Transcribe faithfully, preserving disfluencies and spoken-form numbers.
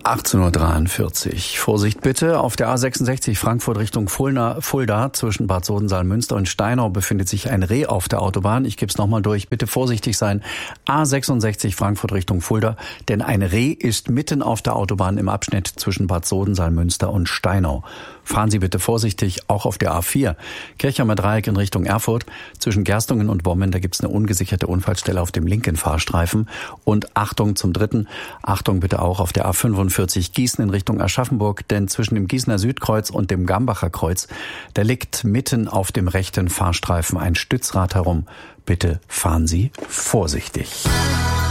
achtzehn Uhr dreiundvierzig. Vorsicht bitte. Auf der A sechsundsechzig Frankfurt Richtung Fulda, Fulda zwischen Bad Sodensaal-Münster und Steinau befindet sich ein Reh auf der Autobahn. Ich gebe es nochmal durch. Bitte vorsichtig sein. A sechsundsechzig Frankfurt Richtung Fulda, denn ein Reh ist mitten auf der Autobahn im Abschnitt zwischen Bad Sodensaal-Münster und Steinau. Fahren Sie bitte vorsichtig, auch auf der A vier. Kirchheimer Dreieck in Richtung Erfurt. Zwischen Gerstungen und Bommen, da gibt es eine ungesicherte Unfallstelle auf dem linken Fahrstreifen. Und Achtung zum dritten, Achtung bitte auch auf der A fünfundvierzig Gießen in Richtung Aschaffenburg, denn zwischen dem Gießener Südkreuz und dem Gambacher Kreuz, da liegt mitten auf dem rechten Fahrstreifen ein Stützrad herum. Bitte fahren Sie vorsichtig.